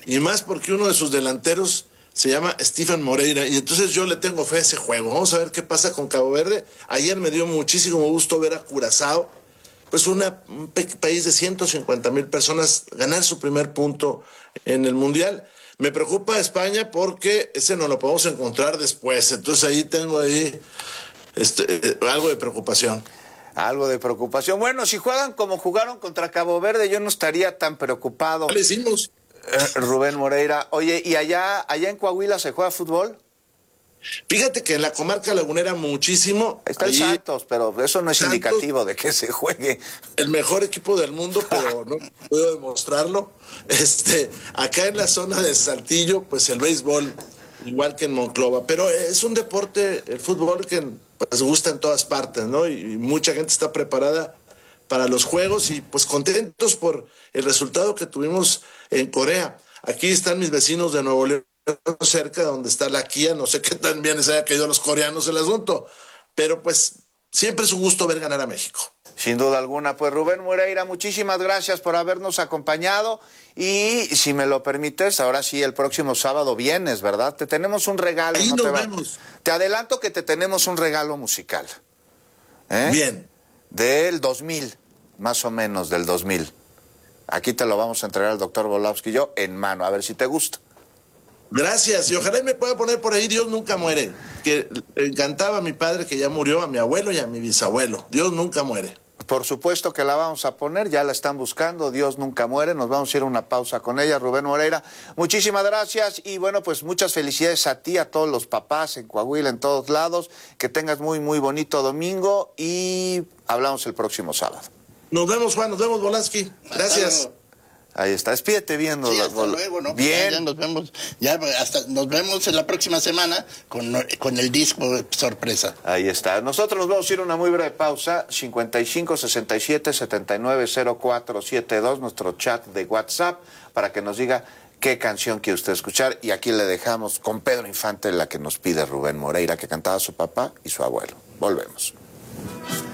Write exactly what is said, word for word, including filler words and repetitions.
y más porque uno de sus delanteros se llama Stephen Moreira, y entonces yo le tengo fe a ese juego. Vamos a ver qué pasa con Cabo Verde. Ayer me dio muchísimo gusto ver a Curazao, pues una, un país de ciento cincuenta mil personas, ganar su primer punto en el Mundial. Me preocupa España porque ese no lo podemos encontrar después, entonces ahí tengo ahí este, algo de preocupación. Algo de preocupación. Bueno, si juegan como jugaron contra Cabo Verde, yo no estaría tan preocupado. ¿Qué le hicimos? Eh, Rubén Moreira. Oye, ¿y allá, allá en Coahuila se juega fútbol? Fíjate que en la comarca lagunera muchísimo. Está el Santos, pero eso no es Santos, indicativo de que se juegue. El mejor equipo del mundo, pero no puedo demostrarlo. Este, acá en la zona de Saltillo, pues el béisbol, igual que en Monclova. Pero es un deporte, el fútbol, que pues gusta en todas partes, ¿no? Y, y mucha gente está preparada para los juegos y pues contentos por el resultado que tuvimos en Corea. Aquí están mis vecinos de Nuevo León, cerca donde está la Kia, no sé qué tan bien les haya caído a los coreanos el asunto, pero pues siempre es un gusto ver ganar a México. Sin duda alguna. Pues Rubén Moreira, muchísimas gracias por habernos acompañado y si me lo permites, ahora sí, el próximo sábado vienes, ¿verdad? Te tenemos un regalo. Ahí no nos te va... vemos. Te adelanto que te tenemos un regalo musical. ¿Eh? Bien. Del dos mil, más o menos del dos mil. Aquí te lo vamos a entregar al doctor Volowski y yo en mano, a ver si te gusta. Gracias, y ojalá me pueda poner por ahí Dios nunca muere, que le encantaba a mi padre que ya murió, a mi abuelo y a mi bisabuelo. Dios nunca muere. Por supuesto que la vamos a poner, ya la están buscando, Dios nunca muere, nos vamos a ir a una pausa con ella. Rubén Moreira, muchísimas gracias y bueno, pues muchas felicidades a ti, a todos los papás en Coahuila, en todos lados, que tengas muy, muy bonito domingo y hablamos el próximo sábado. Nos vemos, Juan, nos vemos, Volowski. Gracias. Ahí está, despídete viendo. Sí, hasta luego, ¿no? Bien. Ya, ya nos vemos, ya hasta nos vemos en la próxima semana con, con el disco sorpresa. Ahí está. Nosotros nos vamos a ir a una muy breve pausa. cincuenta y cinco, sesenta y siete, setenta y nueve, cero cuatro siete dos, nuestro chat de WhatsApp, para que nos diga qué canción quiere usted escuchar. Y aquí le dejamos con Pedro Infante, la que nos pide Rubén Moreira, que cantaba su papá y su abuelo. Volvemos.